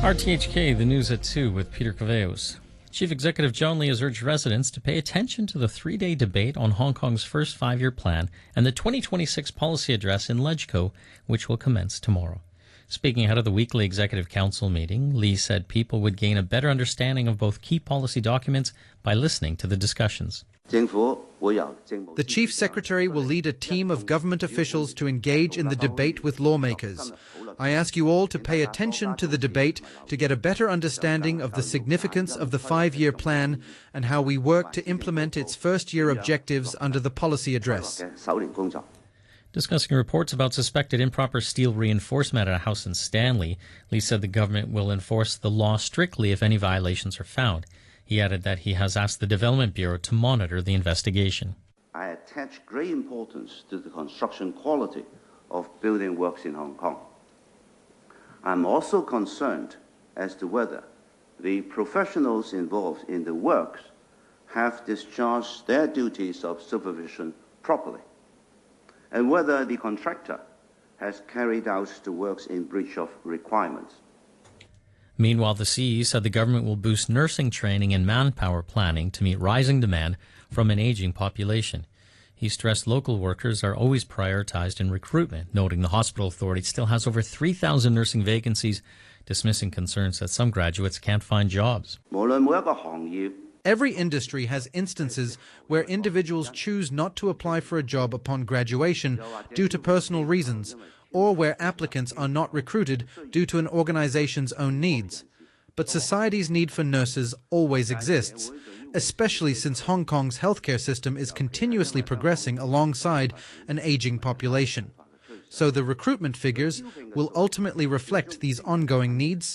RTHK, the news at 2 with Peter Caveos. Chief Executive John Lee has urged residents to pay attention to the three-day debate on Hong Kong's first five-year plan and the 2026 policy address in LegCo, which will commence tomorrow. Speaking ahead of the weekly Executive Council meeting, Lee said people would gain a better understanding of both key policy documents by listening to the discussions. The Chief Secretary will lead a team of government officials to engage in the debate with lawmakers. I ask you all to pay attention to the debate to get a better understanding of the significance of the five-year plan and how we work to implement its first-year objectives under the policy address. Discussing reports about suspected improper steel reinforcement at a house in Stanley, Lee said the government will enforce the law strictly if any violations are found. He added that he has asked the Development Bureau to monitor the investigation. I attach great importance to the construction quality of building works in Hong Kong. I'm also concerned as to whether the professionals involved in the works have discharged their duties of supervision properly, and whether the contractor has carried out the works in breach of requirements. Meanwhile, the CE said the government will boost nursing training and manpower planning to meet rising demand from an aging population. He stressed local workers are always prioritized in recruitment, noting the hospital authority still has over 3,000 nursing vacancies, dismissing concerns that some graduates can't find jobs. Every industry has instances where individuals choose not to apply for a job upon graduation due to personal reasons, or where applicants are not recruited due to an organization's own needs. But society's need for nurses always exists, especially since Hong Kong's healthcare system is continuously progressing alongside an aging population. So the recruitment figures will ultimately reflect these ongoing needs.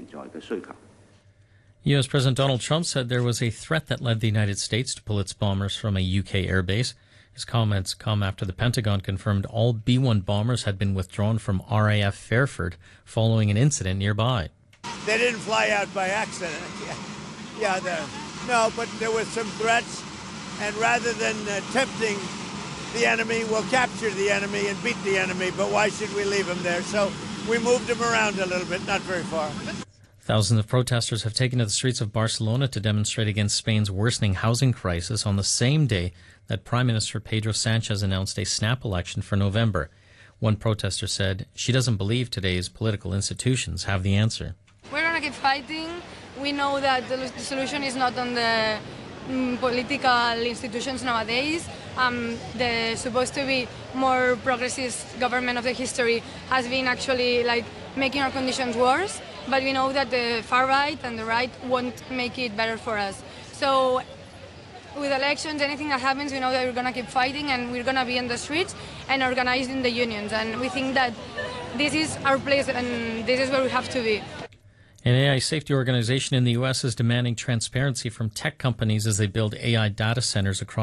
U.S. President Donald Trump said there was a threat that led the United States to pull its bombers from a UK airbase. His comments come after the Pentagon confirmed all B-1 bombers had been withdrawn from RAF Fairford following an incident nearby. They didn't fly out by accident. No, but there were some threats, and rather than tempting the enemy, we'll capture the enemy and beat the enemy, but why should we leave him there? So we moved him around a little bit, not very far. Thousands of protesters have taken to the streets of Barcelona to demonstrate against Spain's worsening housing crisis on the same day that Prime Minister Pedro Sanchez announced a snap election for November. One protester said she doesn't believe today's political institutions have the answer. We're going to keep fighting. We know that the solution is not on the political institutions nowadays. The supposed to be more progressive government of the history has been actually making our conditions worse. But we know that the far right and the right won't make it better for us. So with elections, anything that happens, we know that we're going to keep fighting and we're going to be in the streets and organized in the unions. And we think that this is our place and this is where we have to be. An AI safety organization in the U.S. is demanding transparency from tech companies as they build AI data centers across